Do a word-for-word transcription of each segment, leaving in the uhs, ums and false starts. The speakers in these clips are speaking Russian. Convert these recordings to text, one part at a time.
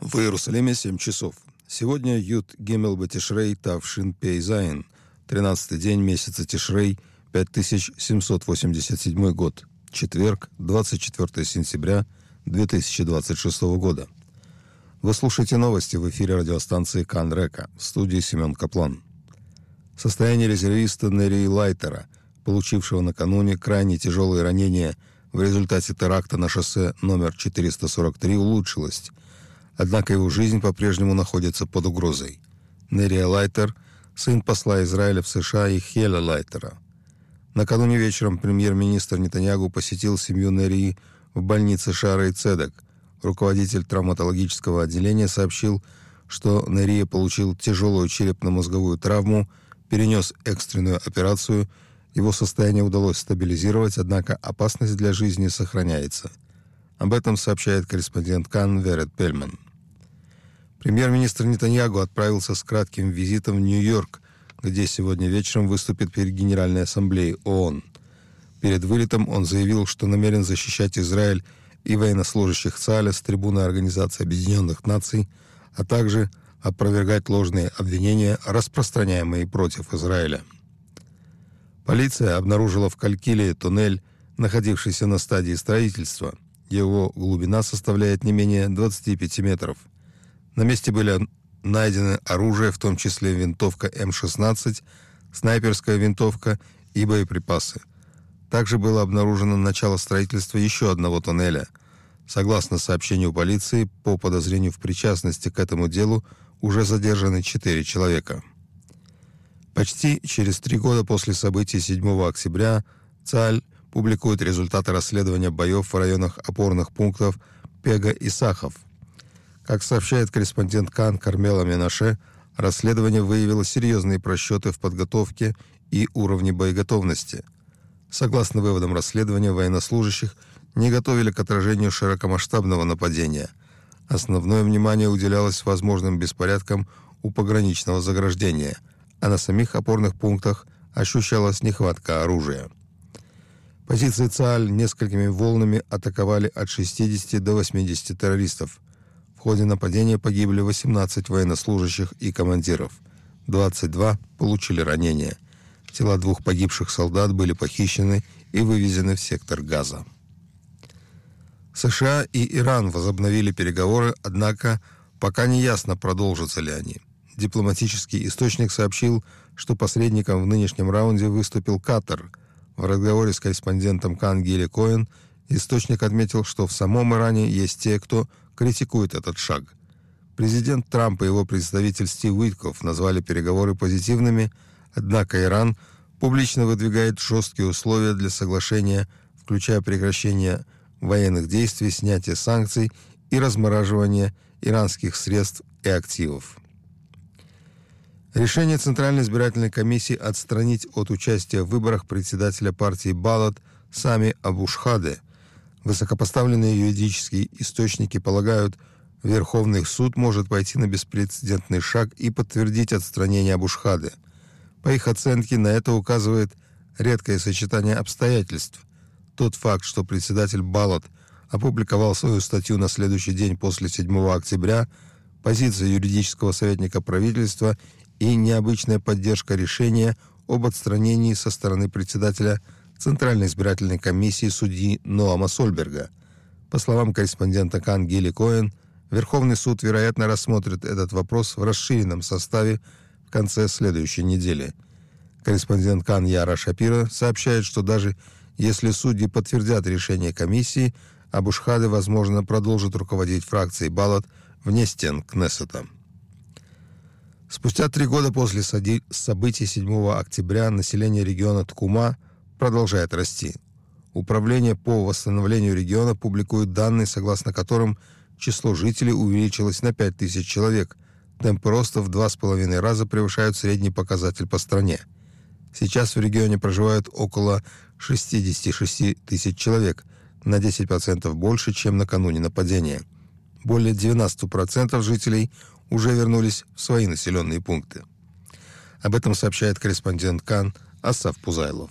В Иерусалиме семь часов. Сегодня Ют Гимел Бетишрей Тавшин Пей Зайн, тринадцатый день месяца Тишрей, пять тысяч семьсот восемьдесят седьмой год. Четверг, двадцать четвёртого сентября две тысячи двадцать шестого года. Вы слушаете новости в эфире радиостанции Кан Река. В студии Семен Каплан. Состояние резервиста Нерии Лайтера, получившего накануне крайне тяжелые ранения в результате теракта на шоссе номер четыреста сорок три, улучшилось. Однако его жизнь по-прежнему находится под угрозой. Нерия Лайтер – сын посла Израиля в США Ихеля Лайтера. Накануне вечером премьер-министр Нетаньяху посетил семью Нерии в больнице Шаарей Цедек. Руководитель травматологического отделения сообщил, что Нерия получил тяжелую черепно-мозговую травму, перенес экстренную операцию, его состояние удалось стабилизировать, однако опасность для жизни сохраняется. Об этом сообщает корреспондент Кан Верет Пельман. Премьер-министр Нетаньяху отправился с кратким визитом в Нью-Йорк, где сегодня вечером выступит перед Генеральной Ассамблеей ООН. Перед вылетом он заявил, что намерен защищать Израиль и военнослужащих ЦААЛа с трибуны Организации Объединенных Наций, а также опровергать ложные обвинения, распространяемые против Израиля. Полиция обнаружила в Калькиле туннель, находившийся на стадии строительства. Его глубина составляет не менее двадцати пяти метров. На месте были найдены оружие, в том числе винтовка эм шестнадцать, снайперская винтовка и боеприпасы. Также было обнаружено начало строительства еще одного туннеля. Согласно сообщению полиции, по подозрению в причастности к этому делу уже задержаны четыре человека. Почти через три года после событий седьмого октября ЦААЛ публикует результаты расследования боев в районах опорных пунктов Пега и Сахов. Как сообщает корреспондент Кан Кармела Менаше, расследование выявило серьезные просчеты в подготовке и уровне боеготовности. Согласно выводам расследования, военнослужащих не готовили к отражению широкомасштабного нападения. Основное внимание уделялось возможным беспорядкам у пограничного заграждения, а на самих опорных пунктах ощущалась нехватка оружия. Позиции ЦААЛ несколькими волнами атаковали от шестидесяти до восьмидесяти террористов. В ходе нападения погибли восемнадцать военнослужащих и командиров. двадцать два получили ранения. Тела двух погибших солдат были похищены и вывезены в сектор Газа. США и Иран возобновили переговоры, однако пока не ясно, продолжатся ли они. Дипломатический источник сообщил, что посредником в нынешнем раунде выступил Катар. В разговоре с корреспондентом Кан Гили Коэн источник отметил, что в самом Иране есть те, кто критикует этот шаг. Президент Трамп и его представитель Стив Уиткоф назвали переговоры позитивными, однако Иран публично выдвигает жесткие условия для соглашения, включая прекращение военных действий, снятие санкций и размораживание иранских средств и активов. Решение Центральной избирательной комиссии отстранить от участия в выборах председателя партии Балат Сами Абу-Шхаде. Высокопоставленные юридические источники полагают, Верховный суд может пойти на беспрецедентный шаг и подтвердить отстранение Абу-Шхаде. По их оценке, на это указывает редкое сочетание обстоятельств. Тот факт, что председатель Балат опубликовал свою статью на следующий день после седьмого октября, позиция юридического советника правительства и необычная поддержка решения об отстранении со стороны председателя Центральной избирательной комиссии судьи Ноама Сольберга. По словам корреспондента Кан Гили Коэн, Верховный суд, вероятно, рассмотрит этот вопрос в расширенном составе в конце следующей недели. Корреспондент Кан Яра Шапира сообщает, что даже если судьи подтвердят решение комиссии, Абу-Шхаде, возможно, продолжит руководить фракцией Балат вне стен Кнессета. Спустя три года после событий седьмого октября население региона Ткума продолжает расти. Управление по восстановлению региона публикует данные, согласно которым число жителей увеличилось на пять тысяч человек. Темпы роста в два с половиной раза превышают средний показатель по стране. Сейчас в регионе проживают около шестьдесят шесть тысяч человек, на десять процентов больше, чем накануне нападения. Более девяносто процентов жителей уже вернулись в свои населенные пункты. Об этом сообщает корреспондент Кан Асаф Пузайлов.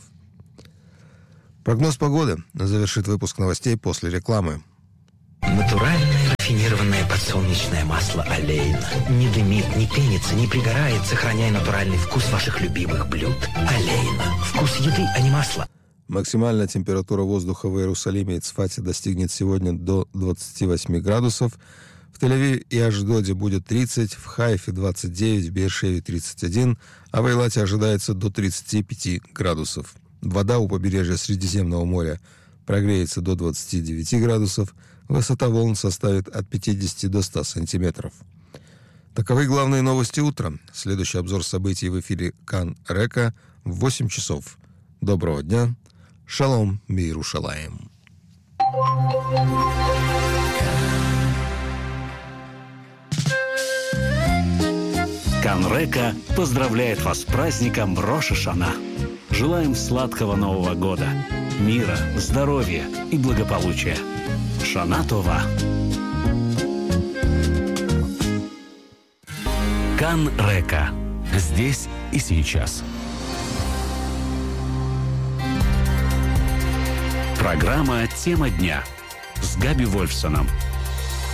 Прогноз погоды завершит выпуск новостей после рекламы. Натуральный рафинад. рафинированное подсолнечное масло «Олейна». Не дымит, не пенится, не пригорает, сохраняя натуральный вкус ваших любимых блюд. «Олейна». Вкус еды, а не масла. Максимальная температура воздуха в Иерусалиме и Цфате достигнет сегодня до двадцати восьми градусов. В Тель-Авиве и Ашдоде будет тридцать, в Хайфе двадцать девять, в Беэр-Шеве тридцать один, а в Эйлате ожидается до тридцати пяти градусов. Вода у побережья Средиземного моря прогреется до двадцати девяти градусов, высота волн составит от пятидесяти до ста сантиметров. Таковы главные новости утра. Следующий обзор событий в эфире Кан Река в восемь часов. Доброго дня. Шалом Миерушалаим. Кан Река поздравляет вас с праздником Рош ха-Шана. Желаем сладкого Нового года, мира, здоровья и благополучия. Шана Това. Кан Река. Здесь и сейчас. Программа «Тема дня» с Габи Вольфсоном.